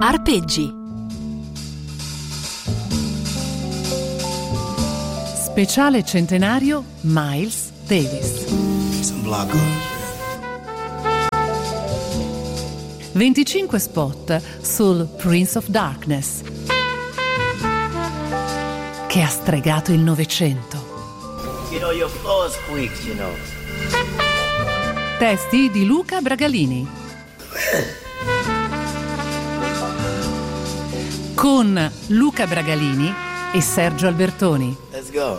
Arpeggi. Speciale centenario Miles Davis. 25 spot sul Prince of Darkness, che ha stregato il Novecento. Your floor squeaks, Testi di Luca Bragalini. Con Luca Bragalini e Sergio Albertoni. Let's go.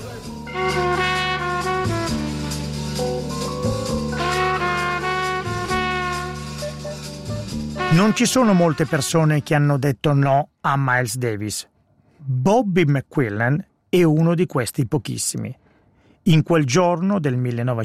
Non ci sono molte persone che hanno detto no a Miles Davis. Bobby McQuillan è uno di questi pochissimi. In quel giorno del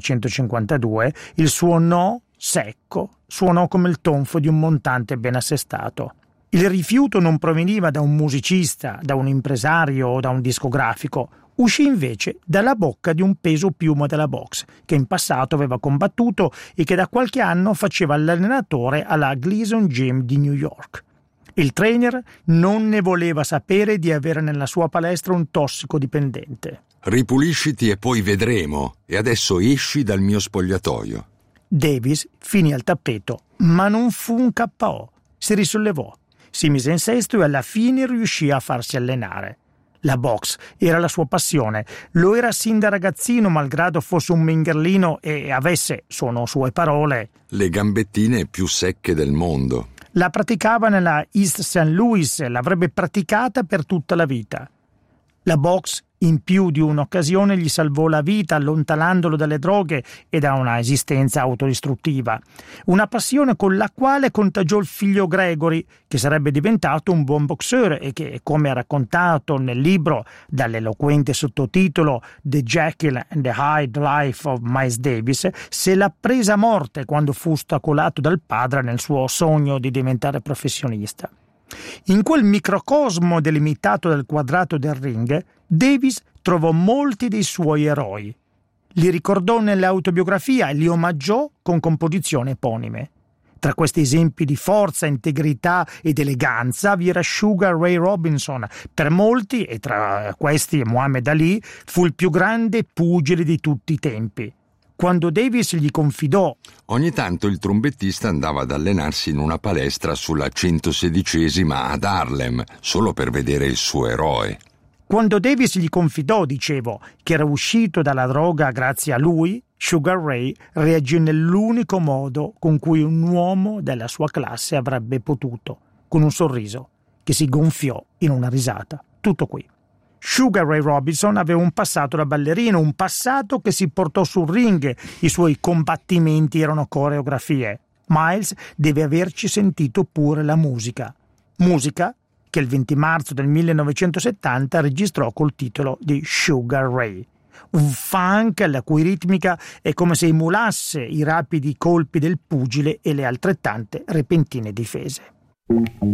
1952 il suo no secco suonò come il tonfo di un montante ben assestato. Il rifiuto non proveniva da un musicista, da un impresario o da un discografico, uscì invece dalla bocca di un peso piuma della boxe, che in passato aveva combattuto e che da qualche anno faceva l'allenatore alla Gleason Gym di New York. Il trainer non ne voleva sapere di avere nella sua palestra un tossicodipendente. Ripulisciti e poi vedremo, e adesso esci dal mio spogliatoio. Davis finì al tappeto, ma non fu un KO. Si risollevò, si mise in sesto e alla fine riuscì a farsi allenare. La boxe era la sua passione, lo era sin da ragazzino malgrado fosse un mingherlino e avesse, sono sue parole, le gambettine più secche del mondo. La praticava nella East St. Louis e l'avrebbe praticata per tutta la vita. La boxe in più di un'occasione gli salvò la vita allontanandolo dalle droghe e da una esistenza autodistruttiva. Una passione con la quale contagiò il figlio Gregory, che sarebbe diventato un buon boxeur e che, come ha raccontato nel libro dall'eloquente sottotitolo The Jekyll and the Hyde Life of Miles Davis, se l'ha presa a morte quando fu ostacolato dal padre nel suo sogno di diventare professionista. In quel microcosmo delimitato dal quadrato del ring, Davis trovò molti dei suoi eroi. Li ricordò nell'autobiografia e li omaggiò con composizioni eponime. Tra questi esempi di forza, integrità ed eleganza vi era Sugar Ray Robinson. Per molti, e tra questi Muhammad Ali, fu il più grande pugile di tutti i tempi. Quando Davis gli confidò: ogni tanto il trombettista andava ad allenarsi in una palestra sulla 116ª ad Harlem, solo per vedere il suo eroe. Quando Davis gli confidò, dicevo, che era uscito dalla droga grazie a lui, Sugar Ray reagì nell'unico modo con cui un uomo della sua classe avrebbe potuto, con un sorriso che si gonfiò in una risata. Tutto qui. Sugar Ray Robinson aveva un passato da ballerino, un passato che si portò sul ring. I suoi combattimenti erano coreografie. Miles deve averci sentito pure la musica. Musica che il 20 marzo del 1970 registrò col titolo di Sugar Ray. Un funk la cui ritmica è come se emulasse i rapidi colpi del pugile e le altrettante repentine difese.